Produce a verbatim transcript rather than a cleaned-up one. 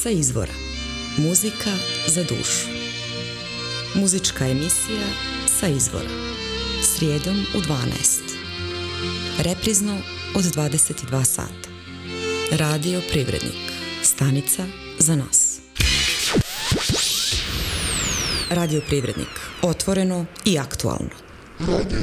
Sa izvora. Muzika za dušu. Muzička emisija Sa izvora. Srijedom u dvanaest. Reprizno od dvadeset dva sata. Radio Privrednik. Stanica za nas. Radio Privrednik. Otvoreno i aktualno. Radio